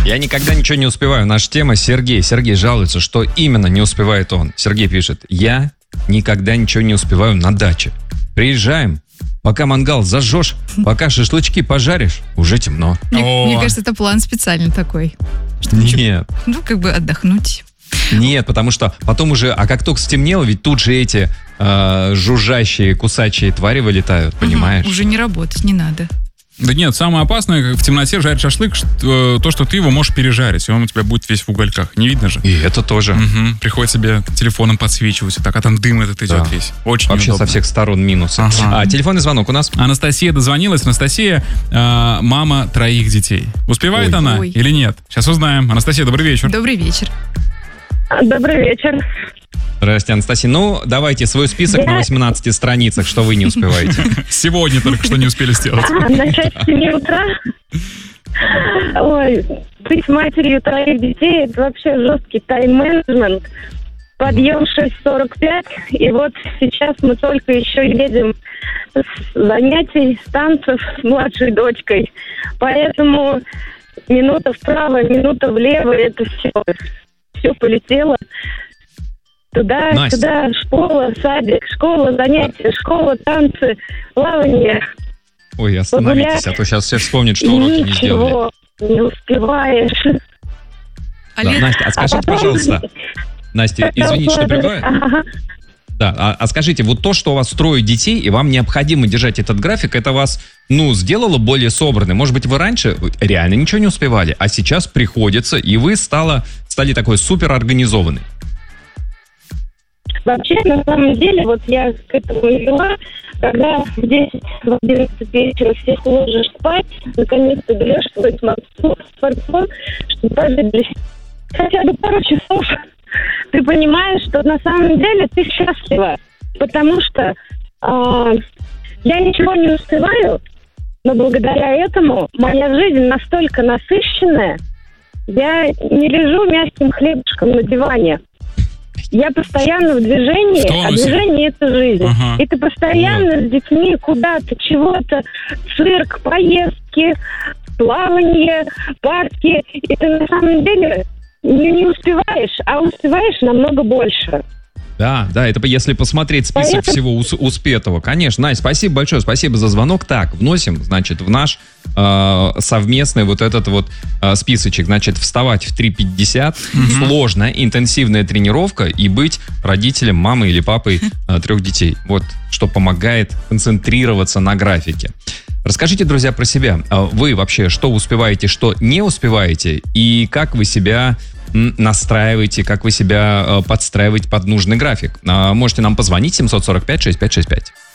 Я никогда ничего не успеваю. Наша тема Сергей. Сергей жалуется, что именно не успевает он. Сергей пишет: я никогда ничего не успеваю на даче. Приезжаем, пока мангал зажжешь, пока шашлычки пожаришь, уже темно. Мне кажется, это план специальный такой. Нет. Ну, как бы отдохнуть. Нет, потому что потом уже, а как только стемнело, ведь тут же эти жужжащие, кусачие твари вылетают, понимаешь? Уже не работать, не надо. Да нет, самое опасное в темноте жарить шашлык, то, что ты его можешь пережарить, и он у тебя будет весь в угольках. Не видно же? И это тоже. Угу. Приходится тебе телефоном подсвечивать, так, а там дым этот идет весь. Очень вообще неудобно. со всех сторон минусы. Ага. Телефонный звонок у нас. Анастасия дозвонилась. Анастасия, мама 3 детей. Успевает она или нет? Сейчас узнаем. Анастасия, добрый вечер. Добрый вечер. Добрый вечер. Здравствуйте, Анастасия. Ну, давайте свой список на 18 страницах, что вы не успеваете. Сегодня только что не успели сделать. Начать с 7 утра. Ой, быть матерью 3 детей — это вообще жесткий тайм-менеджмент. Подъем 6:45, и вот сейчас мы только еще едем с занятий, с танцев с младшей дочкой. Поэтому минута вправо, минута влево, это все полетело. Туда, Настя. сюда, школа, садик, школа, занятия, школа, танцы, плавание. Ой, остановитесь, а то сейчас все вспомнят, что уроки не сделали. Ничего не успеваешь. Да, Настя, а скажите, пожалуйста, Настя, извините, что прерываю. Да, а скажите, вот то, что у вас 3 детей, и вам необходимо держать этот график, это вас, сделало более собранным? Может быть, вы раньше реально ничего не успевали, а сейчас приходится, и вы стали такой супер организованный? Вообще, на самом деле, вот я к этому и вела, когда в 10-11 вечера всех ложишь спать, наконец-то берешь свой смартфон, чтобы даже хотя бы пару часов, ты понимаешь, что на самом деле ты счастлива, потому что я ничего не успеваю, но благодаря этому моя жизнь настолько насыщенная, я не лежу мягким хлебушком на диване. Я постоянно в движении, а движение — это жизнь. И ты постоянно с детьми куда-то, чего-то, цирк, поездки, плавание, парки. И ты на самом деле не успеваешь, а успеваешь намного больше. Да, это если посмотреть список всего успетого. Конечно, Настя, спасибо большое, спасибо за звонок. Так, вносим, значит, в наш совместный вот этот вот списочек. Значит, вставать в 3:50, сложная, интенсивная тренировка и быть родителем, мамой или папой 3 детей. Вот, что помогает концентрироваться на графике. Расскажите, друзья, про себя. Вы вообще что успеваете, что не успеваете, и как вы себя настраиваете, как вы себя подстраиваете под нужный график? Можете нам позвонить 745-6565.